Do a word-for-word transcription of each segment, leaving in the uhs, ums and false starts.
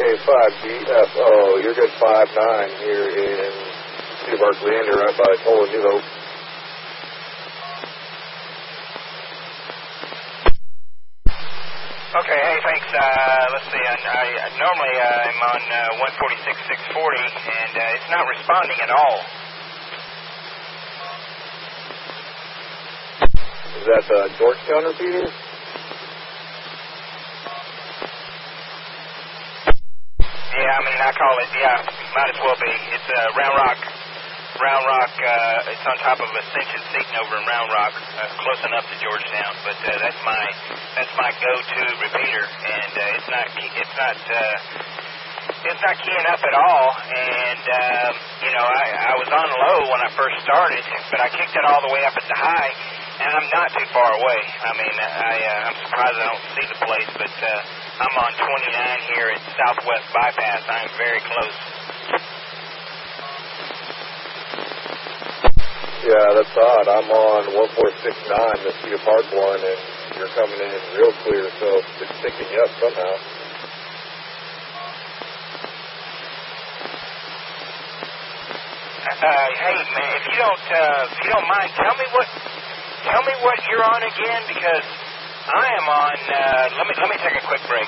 Hey, five G F O, you're good five nine here in City of Berkeley, and you're right by Toll and New Hope. Okay, hey, thanks. Uh, let's see, I, I, normally uh, I'm on uh, one forty-six six forty, and uh, it's not responding at all. Is that the Georgetown repeater? Yeah, I mean, I call it, yeah, might as well be. It's uh, Round Rock. Round Rock, uh, it's on top of Ascension Seton over in Round Rock, uh, close enough to Georgetown, but uh, that's my that's my go-to repeater, and uh, it's not it's not uh, it's not keying up at all. And um, you know, I, I was on low when I first started, but I kicked it all the way up at the high, and I'm not too far away. I mean, I uh, I'm surprised I don't see the place, but uh, I'm on twenty-nine here at Southwest Bypass. I am very close. Yeah, that's odd. I'm on one four six nine, the Cedar Park one, and you're coming in real clear, so it's picking you up somehow. Uh, hey man, if you don't, uh, if you don't mind, tell me what, tell me what you're on again, because I am on. Uh, let me let me take a quick break.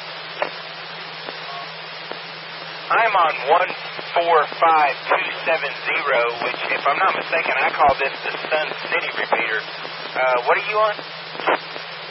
I'm on one four five two seven zero, which, if I'm not mistaken, I call this the Sun City repeater. Uh, what are you on?